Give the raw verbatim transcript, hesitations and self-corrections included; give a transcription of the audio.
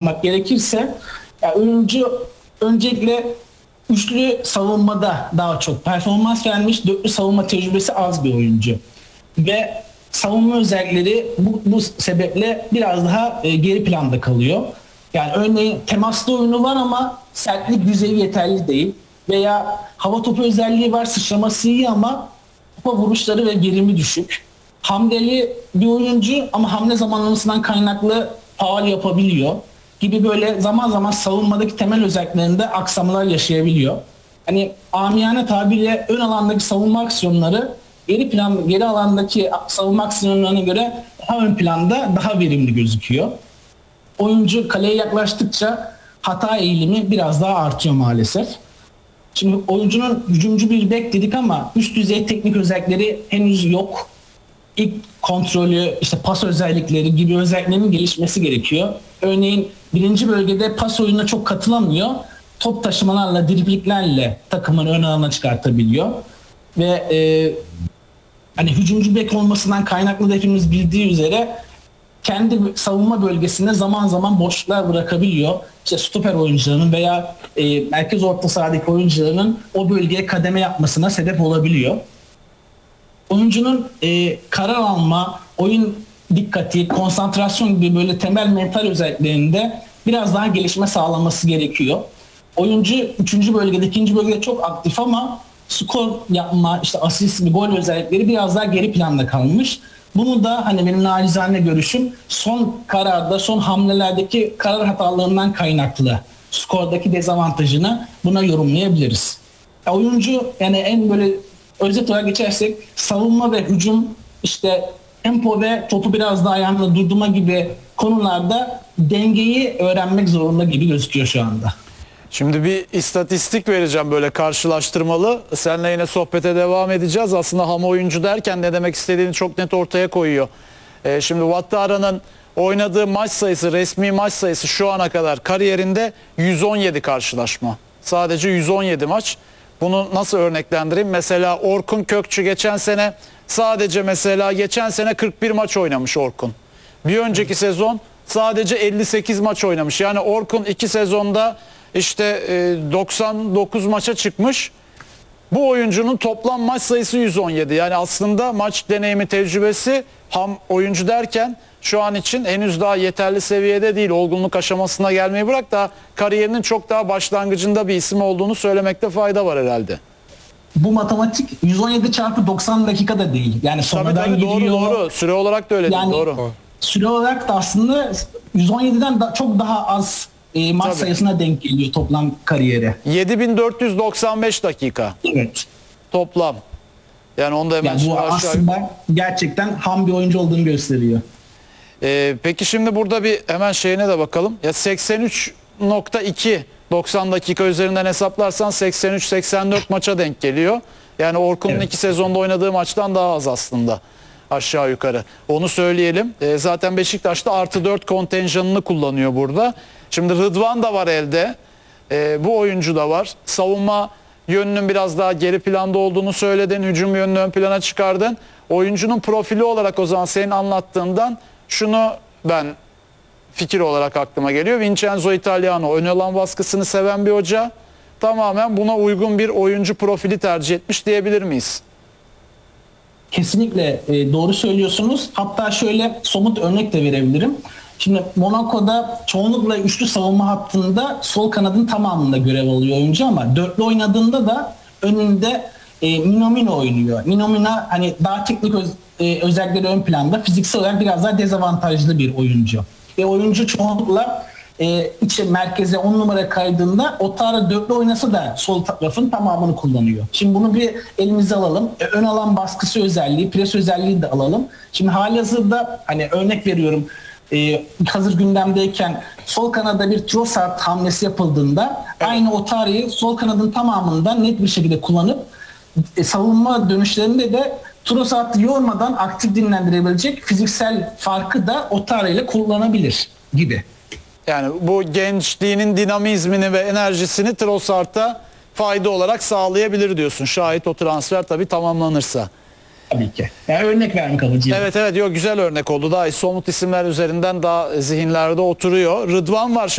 konuşmak gerekirse, yani oyuncu öncelikle üçlü savunmada daha çok performans vermiş, dörtlü savunma tecrübesi az bir oyuncu. Ve savunma özellikleri bu, bu sebeple biraz daha e, geri planda kalıyor. Yani örneğin temaslı oyunu var ama sertlik düzeyi yeterli değil. Veya hava topu özelliği var, sıçraması iyi ama topa vuruşları ve gerimi düşük. Hamleli bir oyuncu ama hamle zamanlamasından kaynaklı faul yapabiliyor gibi, böyle zaman zaman savunmadaki temel özelliklerinde aksamalar yaşayabiliyor. Hani amiyane tabirle ön alandaki savunma aksiyonları geri plan geri alandaki savunma aksiyonlarına göre daha ön planda, daha verimli gözüküyor. Oyuncu kaleye yaklaştıkça hata eğilimi biraz daha artıyor maalesef. Şimdi oyuncunun hücumcu bir bek dedik ama üst düzey teknik özellikleri henüz yok. İlk kontrolü, işte pas özellikleri gibi özelliklerin gelişmesi gerekiyor. Örneğin birinci bölgede pas oyununa çok katılamıyor. Top taşımalarla, driblinglerle takımın ön alana çıkartabiliyor. Ve e, hani hücumcu bek olmasından kaynaklı da hepimiz bildiği üzere kendi savunma bölgesinde zaman zaman boşluklar bırakabiliyor. İşte stoper oyuncularının veya e, merkez orta sahadaki oyuncuların o bölgeye kademe yapmasına sebep olabiliyor. Oyuncunun e, karar alma, oyun dikkati, konsantrasyon gibi böyle temel mental özelliklerinde biraz daha gelişme sağlaması gerekiyor. Oyuncu üçüncü bölgede, ikinci bölgede çok aktif ama skor yapma, işte asist ve gol özellikleri biraz daha geri planda kalmış. Bunu da hani benim nacizane görüşüm son kararda, son hamlelerdeki karar hatalarından kaynaklı skordaki dezavantajını buna yorumlayabiliriz. Ya oyuncu, yani en böyle özet olarak geçersek, savunma ve hücum, işte tempo ve topu biraz daha ayağında durdurma gibi konularda dengeyi öğrenmek zorunda gibi gözüküyor şu anda. Şimdi bir istatistik vereceğim böyle karşılaştırmalı. Seninle yine sohbete devam edeceğiz. Aslında ham oyuncu derken ne demek istediğini çok net ortaya koyuyor. Ee, şimdi Ouattara'nın oynadığı maç sayısı, resmi maç sayısı şu ana kadar kariyerinde yüz on yedi karşılaşma. Sadece yüz on yedi maç. Bunu nasıl örneklendireyim? Mesela Orkun Kökçü geçen sene sadece mesela geçen sene kırk bir maç oynamış Orkun. Bir önceki sezon sadece elli sekiz maç oynamış. Yani Orkun iki sezonda işte doksan dokuz maça çıkmış. Bu oyuncunun toplam maç sayısı yüz on yedi. Yani aslında maç deneyimi, tecrübesi ham oyuncu derken şu an için henüz daha yeterli seviyede değil. Olgunluk aşamasına gelmeyi bırak, daha kariyerinin çok daha başlangıcında bir isim olduğunu söylemekte fayda var herhalde. Bu matematik yüz on yedi çarpı doksan dakika da değil. Yani sonradan tabii, tabii, giriyor. Doğru doğru. Süre olarak da öyle yani, değil. Doğru. Süre olarak da aslında yüz on yediden da çok daha az e, maç Tabii. sayısına denk geliyor toplam kariyeri. yedi bin dört yüz doksan beş dakika. Evet. Toplam. Yani onu da hemen Yani bu aşağı... aslında gerçekten ham bir oyuncu olduğunu gösteriyor. Ee, peki şimdi burada bir hemen şeyine de bakalım. Ya seksen üç nokta iki doksan dakika üzerinden hesaplarsan seksen üç seksen dört maça denk geliyor. Yani Orkun'un Evet. iki sezonda oynadığı maçtan daha az aslında aşağı yukarı. Onu söyleyelim. Ee, zaten Beşiktaş'ta artı dört kontenjanını kullanıyor burada. Şimdi Rıdvan da var elde. Ee, bu oyuncu da var. Savunma yönünün biraz daha geri planda olduğunu söyledin. Hücum yönünü ön plana çıkardın. Oyuncunun profili olarak o zaman senin anlattığından şunu ben fikir olarak aklıma geliyor. Vincenzo Italiano ön alan baskısını seven bir hoca. Tamamen buna uygun bir oyuncu profili tercih etmiş diyebilir miyiz? Kesinlikle e, doğru söylüyorsunuz. Hatta şöyle somut örnek de verebilirim. Şimdi Monaco'da çoğunlukla üçlü savunma hattında sol kanadın tamamında görev alıyor oyuncu ama dörtlü oynadığında da önünde e, Minamino oynuyor. Minamino hani daha teknik öz, e, özellikleri ön planda, fiziksel olarak biraz daha dezavantajlı bir oyuncu. Ve oyuncu çoğunlukla e, içe merkeze on numara kaydığında Ouattara dörtlü oynasa da sol tarafın tamamını kullanıyor. Şimdi bunu bir elimize alalım. E, ön alan baskısı özelliği, pres özelliği de alalım. Şimdi halihazırda hani örnek veriyorum, Ee, hazır gündemdeyken sol kanada bir Trossard hamlesi yapıldığında evet, aynı Ouattara'yı sol kanadın tamamından net bir şekilde kullanıp e, savunma dönüşlerinde de Trossard'ı yormadan aktif dinlendirebilecek fiziksel farkı da Ouattara ile kullanabilir gibi. Yani bu gençliğinin dinamizmini ve enerjisini Trossard'a fayda olarak sağlayabilir diyorsun. Şayet o transfer tabii tamamlanırsa. Tabii ki. Yani örnek vermek amacıyla. Evet evet, yok, güzel örnek oldu. Daha somut isimler üzerinden daha zihinlerde oturuyor. Rıdvan var.